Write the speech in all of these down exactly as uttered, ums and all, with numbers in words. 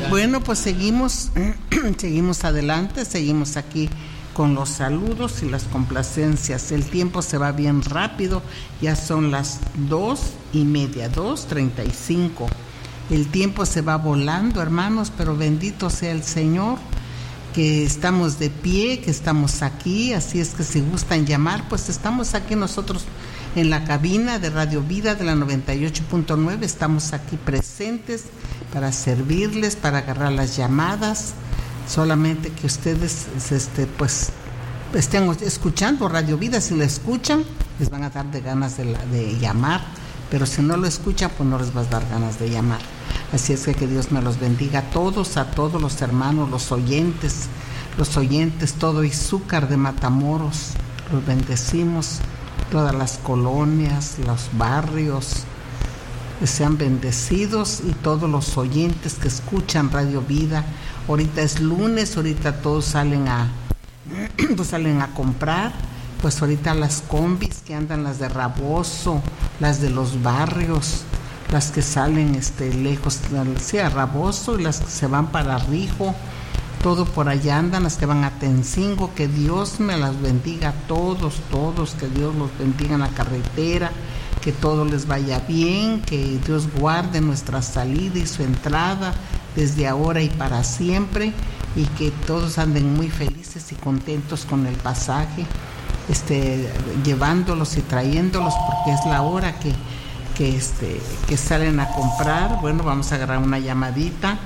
Bueno, pues seguimos, seguimos adelante, seguimos aquí con los saludos y las complacencias. El tiempo se va bien rápido, ya son las dos y media, dos treinta y cinco. El tiempo se va volando, hermanos, pero bendito sea el Señor, que estamos de pie, que estamos aquí. Así es que si gustan llamar, pues estamos aquí nosotros en la cabina de Radio Vida de la noventa y ocho punto nueve. Estamos aquí presentes para servirles, para agarrar las llamadas. Solamente que ustedes este, pues estén escuchando Radio Vida. Si lo escuchan, les van a dar de ganas de, la, de llamar, pero si no lo escuchan, pues no les va a dar ganas de llamar. Así es que que Dios me los bendiga a todos, a todos los hermanos, los oyentes, los oyentes, todo Izúcar de Matamoros, los bendecimos, todas las colonias, los barrios, que sean bendecidos, y todos los oyentes que escuchan Radio Vida. Ahorita es lunes, ahorita todos salen a, pues salen a comprar, pues ahorita las combis que andan, las de Raboso, las de los barrios, las que salen este lejos, sí, a Raboso, y las que se van para Rijo, todo por allá andan, las que van a Tencingo. Que Dios me las bendiga a todos, todos, que Dios los bendiga en la carretera, que todo les vaya bien, que Dios guarde nuestra salida y su entrada desde ahora y para siempre, y que todos anden muy felices y contentos con el pasaje, este, llevándolos y trayéndolos, porque es la hora que, que, este, que salen a comprar. Bueno, vamos a agarrar una llamadita.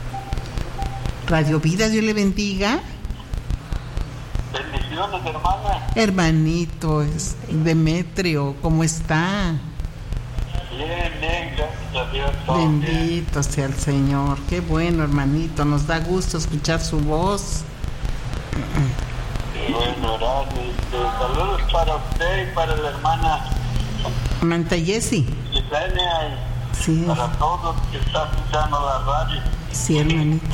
Radio Vida, Dios le bendiga. Bendiciones, hermana. Hermanito, es Demetrio, ¿cómo está? Bien, bien, gracias a Dios. Bendito bien. sea el Señor. Qué bueno, hermanito, nos da gusto escuchar su voz. Qué bueno, gracias. Saludos para usted y para la hermana Manta Jessie. Yesenia, y sí. Para todos que están escuchando la radio. Sí, hermanito.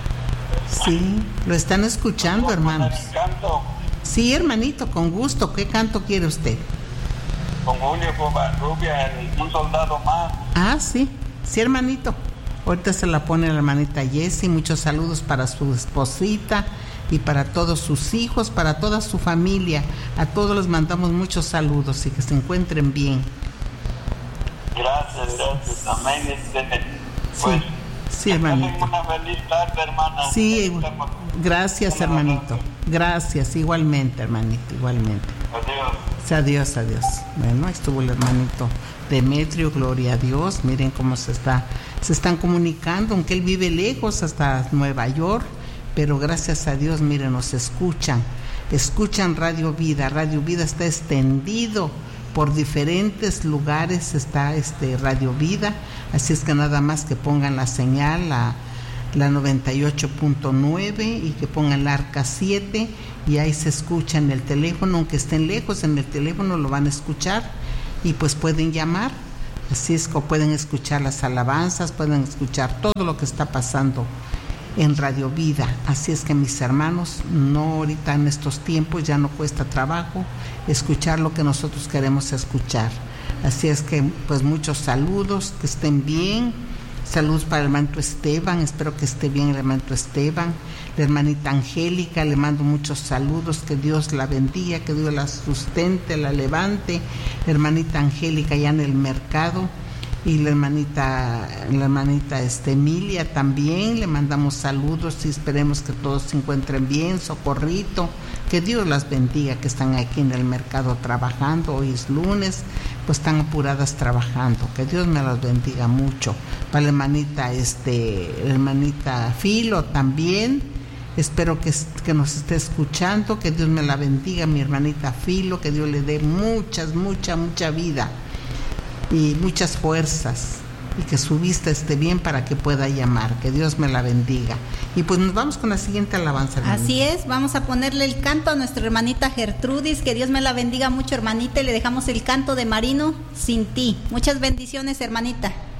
Sí, lo están escuchando, hermanos. Canto. Sí, hermanito, con gusto. ¿Qué canto quiere usted? Con Julio Rubia, un soldado más. Ah, sí, sí, hermanito. Ahorita se la pone la hermanita Jessie. Muchos saludos para su esposita y para todos sus hijos, para toda su familia. A todos les mandamos muchos saludos y que se encuentren bien. Gracias, gracias. Amén. Pues, sí. Sí, hermanito. Una feliz tarde, hermana. Sí, gracias, hermanito. Gracias, igualmente, hermanito, igualmente. Adiós. Adiós, adiós. Bueno, ahí estuvo el hermanito Demetrio, gloria a Dios. Miren cómo se está, se están comunicando, aunque él vive lejos, hasta Nueva York, pero gracias a Dios, miren, nos escuchan. Escuchan Radio Vida. Radio Vida está extendido por diferentes lugares, está este Radio Vida, así es que nada más que pongan la señal, la, la noventa y ocho punto nueve, y que pongan la Arca siete, y ahí se escucha en el teléfono, aunque estén lejos, en el teléfono lo van a escuchar, y pues pueden llamar, así es que pueden escuchar las alabanzas, pueden escuchar todo lo que está pasando en Radio Vida. Así es que, mis hermanos, no ahorita en estos tiempos ya no cuesta trabajo escuchar lo que nosotros queremos escuchar. Así es que, pues, muchos saludos, que estén bien. Saludos para el hermanito Esteban, espero que esté bien el hermanito Esteban. La hermanita Angélica, le mando muchos saludos, que Dios la bendiga, que Dios la sustente, la levante. La hermanita Angélica allá en el mercado. Y la hermanita, la hermanita este, Emilia también, le mandamos saludos y esperemos que todos se encuentren bien. Socorrito, que Dios las bendiga, que están aquí en el mercado trabajando. Hoy es lunes, pues están apuradas trabajando. Que Dios me las bendiga mucho. Para la hermanita, este, la hermanita Filo también, espero que, que nos esté escuchando. Que Dios me la bendiga, mi hermanita Filo, que Dios le dé muchas, mucha, mucha vida y muchas fuerzas, y que su vista esté bien para que pueda llamar. Que Dios me la bendiga. Y pues nos vamos con la siguiente alabanza, hermanita. Así es, vamos a ponerle el canto a nuestra hermanita Gertrudis. Que Dios me la bendiga mucho, hermanita, y le dejamos el canto de Marino, Sin Ti. Muchas bendiciones, hermanita.